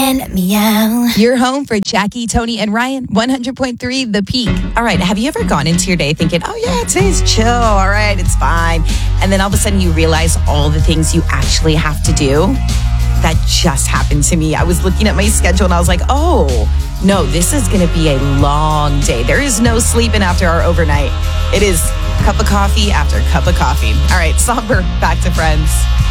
and meow. Your home for Jackie, Tony, and Ryan, 100.3 The Peak. All right, have you ever gone into your day thinking, oh yeah, today's chill, all right, it's fine. And then all of a sudden you realize all the things you actually have to do? That just happened to me. I was looking at my schedule and I was like, oh, no, this is going to be a long day. There is no sleeping after our overnight. It is cup of coffee after cup of coffee. All right, somber, back to Friends.